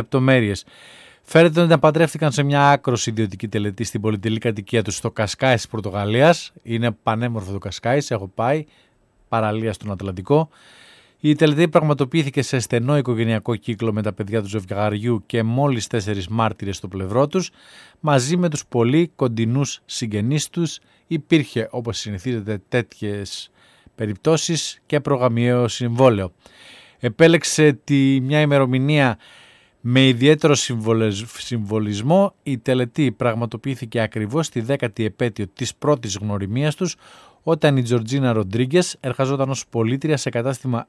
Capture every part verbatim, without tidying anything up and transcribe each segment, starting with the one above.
λεπτομέρειες. Φέρεται ότι παντρεύτηκαν σε μια άκρος ιδιωτική τελετή στην πολυτελή κατοικία τους στο Κασκάι της Πορτογαλίας. Είναι πανέμορφο το Κασκάι, έχω πάει, παραλία στον Ατλαντικό. Η τελετή πραγματοποιήθηκε σε στενό οικογενειακό κύκλο με τα παιδιά του ζευγαριού και μόλις τέσσερις μάρτυρες στο πλευρό τους, μαζί με τους πολύ κοντινούς συγγενείς τους. Υπήρχε, όπως συνηθίζεται τέτοιες περιπτώσεις, και προγαμιαίο συμβόλαιο. Επέλεξε τη μια ημερομηνία με ιδιαίτερο συμβολισμό. Η τελετή πραγματοποιήθηκε ακριβώς στη δέκατη επέτειο της πρώτης γνωριμίας τους, όταν η Τζορτζίνα Ροντρίγκες εργαζόταν ως πολίτρια σε κατάστημα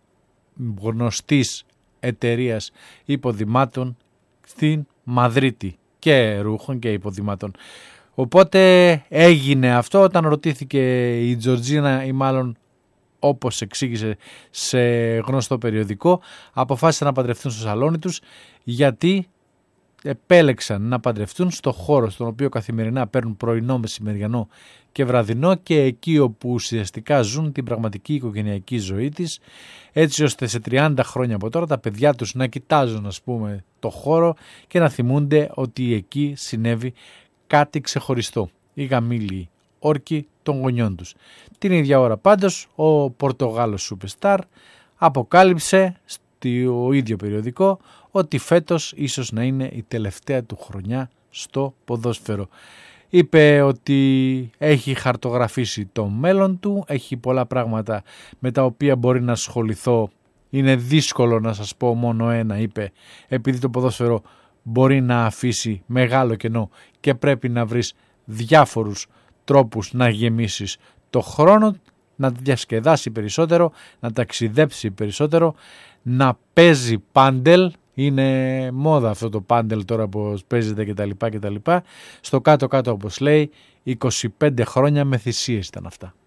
γνωστής εταιρείας υποδημάτων στην Μαδρίτη, και ρούχων και υποδημάτων. Οπότε έγινε αυτό όταν ρωτήθηκε η Τζορτζίνα, ή μάλλον όπως εξήγησε σε γνωστό περιοδικό, αποφάσισαν να παντρευτούν στο σαλόνι τους, γιατί επέλεξαν να παντρευτούν στο χώρο στον οποίο καθημερινά παίρνουν πρωινό, μεσημεριανό και βραδινό, και εκεί όπου ουσιαστικά ζουν την πραγματική οικογενειακή ζωή της, έτσι ώστε σε τριάντα χρόνια από τώρα τα παιδιά τους να κοιτάζουν, ας πούμε, το χώρο και να θυμούνται ότι εκεί συνέβη κάτι ξεχωριστό, οι γαμήλοι όρκοι των γονιών τους. Την ίδια ώρα πάντως ο Πορτογάλος Superstar αποκάλυψε στο ίδιο περιοδικό ότι φέτος ίσως να είναι η τελευταία του χρονιά στο ποδόσφαιρο. Είπε ότι έχει χαρτογραφήσει το μέλλον του, έχει πολλά πράγματα με τα οποία μπορεί να ασχοληθώ. Είναι δύσκολο να σας πω μόνο ένα, είπε, επειδή το ποδόσφαιρο μπορεί να αφήσει μεγάλο κενό και πρέπει να βρεις διάφορους τρόπους να γεμίσεις το χρόνο, να διασκεδάσει περισσότερο, να ταξιδέψει περισσότερο, να παίζει πάντελ. Είναι μόδα αυτό το πάντελ τώρα που παίζεται κτλ. κτλ. Στο κάτω-κάτω, όπως λέει, είκοσι πέντε χρόνια με θυσίες ήταν αυτά.